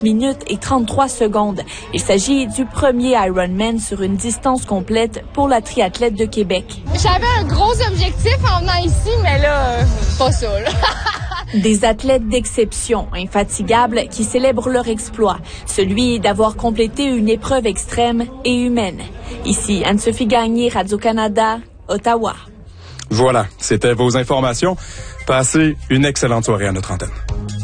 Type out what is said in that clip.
minutes et 33 secondes. Il s'agit du premier Ironman sur une distance complète pour la triathlète de Québec. J'avais un gros objectif en venant ici, mais là, pas ça, là. Des athlètes d'exception, infatigables, qui célèbrent leur exploit, celui d'avoir complété une épreuve extrême et humaine. Ici, Anne-Sophie Gagné, Radio-Canada, Ottawa. Voilà, c'était vos informations. Passez une excellente soirée à notre antenne.